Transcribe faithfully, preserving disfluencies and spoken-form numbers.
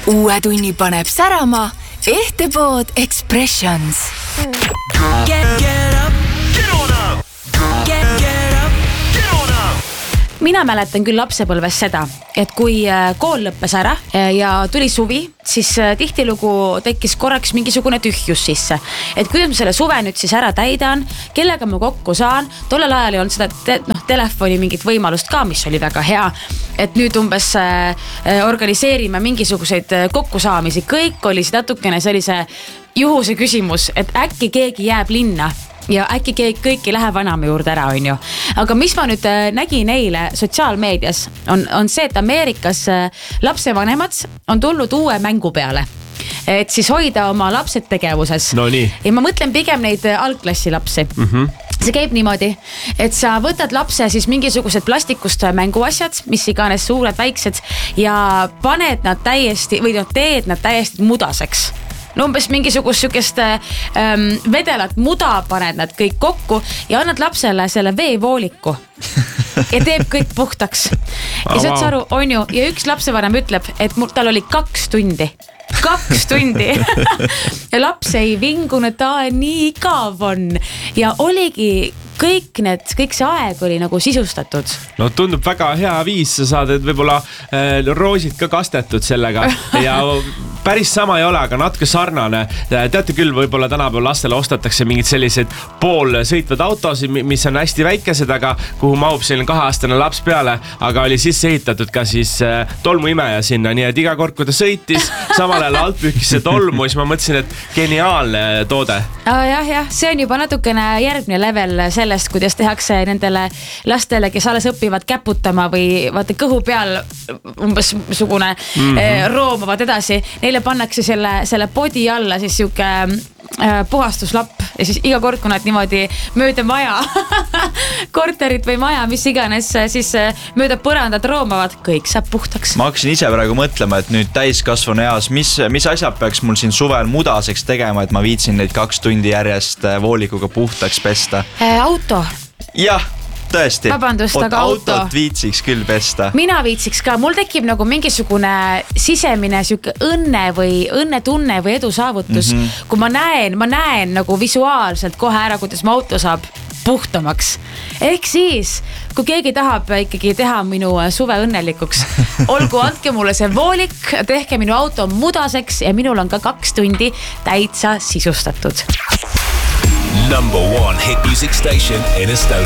Uue tunni paneb särama Ehtepood Expressions. Get, get up, get on up, get, get up, get on up. Mina mäletan küll lapsepõlves seda, et kui kool lõppes ära ja tuli suvi, siis tihtilugu tekkis korraks mingisugune tühjus sisse. Et kuidas ma selle suve nüüd siis ära täidan, kellega ma kokku saan. Tollel ajal ei olnud seda te- no, telefoni mingit võimalust ka, mis oli väga hea. Et nüüd umbes äh, organiseerime mingisuguseid kokkusaamisi. Kõik oli natukene sellise juhuse küsimus, et äkki keegi jääb linna. Ja äkki keegi kõik ei lähe vanama juurde ära, on ju. Aga mis ma nüüd nägin eile sotsiaalmeedias, on, on see, et Ameerikas lapsevanemad on tulnud uue mängu peale. Et siis hoida oma lapsed tegevuses. No nii. Ja ma mõtlen pigem neid algklassi lapsi. Mm-hmm. See käib niimoodi, et sa võtad lapse siis mingisugused plastikust mänguasjad, mis iganes suured, väiksed, ja paned nad täiesti, või no, teed nad täiesti mudaseks. No umbes mingisugust sükest ähm, vedelat muda paned nad kõik kokku ja annad lapsele selle veevooliku ja teeb kõik puhtaks. Ja saad aru, on ju, ja üks lapsevanem ütleb, et mul, tal oli kaks tundi. Kaks tundi. Ja laps ei vingunud, ta nii igav on. Ja oligi kõik need, kõik see aeg oli nagu sisustatud. No tundub väga hea viis, sa saad, et võib-olla äh, roosid ka kastetud sellega ja päris sama ei ole, aga natuke sarnane. Teate küll, võib-olla tänapäeval lastele ostetakse mingid sellised pool sõitvad autosid, mis on hästi väikesed, aga kuhu mahub selline kaheaastane laps peale, aga oli sisse ehitatud ka siis äh, tolmuimeja sinna, nii et iga kord, kui ta sõitis, samal ajal alt pühkis see tolmu, siis ma mõtlesin, et geniaalne toode. Ah, jah, jah, see on juba natukene järgmine level sellest, kuidas tehakse nendele lastele, kes alles õpivad käputama või vaata kõhu peal umbes sugune mm-hmm. eh, roomavad edasi. Neile pannakse selle, selle podi alla siis siuke eh, puhastuslapp ja siis iga kord, kui nad niimoodi mööda maja, korterit või maja, mis iganes, siis mööda põrandad roomavad, kõik saab puhtaks. Ma hakkasin ise praegu mõtlema, et nüüd täiskasvanu eas, mis, mis asjad peaks mul siin suvel mudaseks tegema, et ma viitsin neid kaks tundi järjest voolikuga puhtaks pesta? Äh, auto. Jah, tõesti. Vabandust, Ot, aga auto. Autot viitsiks küll pesta. Mina viitsiks ka. Mul tekib nagu mingisugune sisemine siuke õnne või õnnetunne või edu saavutus. Mm-hmm. Kui ma näen, ma näen nagu visuaalselt kohe ära, kuidas mu auto saab puhtamaks. Ehk siis, kui keegi tahab ikkagi teha minu suve õnnelikuks, olgu andke mulle see voolik, tehke minu auto mudaseks ja minul on ka kaks tundi täitsa sisustatud. Number one hit music station in Estonia.